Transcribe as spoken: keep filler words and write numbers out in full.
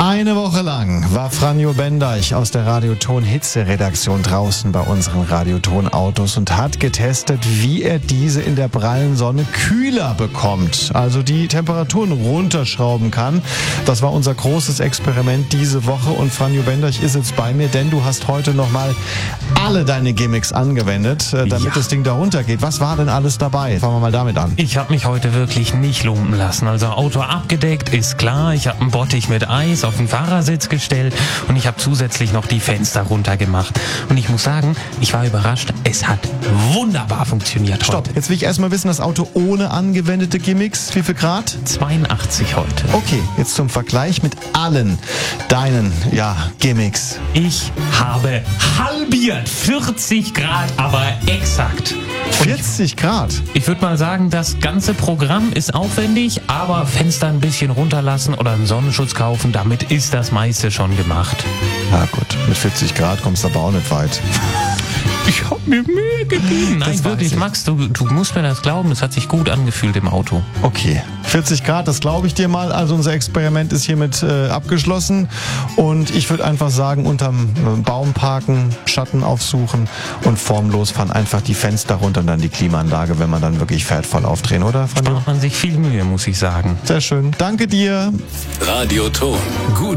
Eine Woche lang war Franjo Bendeich aus der Radioton-Hitze-Redaktion draußen bei unseren Radioton-Autos und hat getestet, wie er diese in der prallen Sonne kühler bekommt. Also die Temperaturen runterschrauben kann. Das war unser großes Experiment diese Woche und Franjo Bendeich ist jetzt bei mir, denn du hast heute nochmal alle deine Gimmicks angewendet, damit ja. das Ding da runtergeht. Was war denn alles dabei? Fangen wir mal damit an. Ich habe mich heute wirklich nicht lumpen lassen. Also Auto abgedeckt, ist klar. Ich habe einen Bottich mit Eis auf den Fahrersitz gestellt und ich habe zusätzlich noch die Fenster runtergemacht. Und ich muss sagen, ich war überrascht. Es hat wunderbar funktioniert Stopp, heute. jetzt will ich erstmal wissen, das Auto ohne angewendete Gimmicks, wie viel Grad? zweiundachtzig heute. Okay, jetzt zum Vergleich mit allen deinen, ja, Gimmicks. Ich habe halbiert, vierzig Grad, aber exakt. vierzig Grad? Ich würde mal sagen, das ganze Programm ist aufwendig, aber Fenster ein bisschen runterlassen oder einen Sonnenschutz kaufen, damit ist das meiste schon gemacht. Na gut, mit vierzig Grad kommst du aber auch nicht weit. Ich habe mir Mühe gegeben. Nein, wirklich, Max, du, du musst mir das glauben, es hat sich gut angefühlt im Auto. Okay, vierzig Grad, das glaube ich dir mal. Also unser Experiment ist hiermit äh, abgeschlossen. Und ich würde einfach sagen, unterm äh, Baum parken, Schatten aufsuchen und formlos fahren einfach die Fenster runter und dann die Klimaanlage, wenn man dann wirklich fährt, voll aufdrehen, oder? Da macht man sich viel Mühe, muss ich sagen. Sehr schön. Danke dir. Radioton. Gut